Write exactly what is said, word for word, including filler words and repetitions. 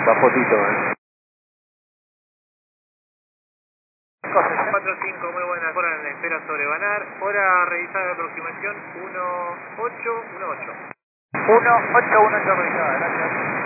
la fotito. Eh. cuatro cinco, muy buena. Hora en la espera sobre Banar. Hora revisada de aproximación uno ocho uno ocho. uno ocho uno ocho revisada, gracias.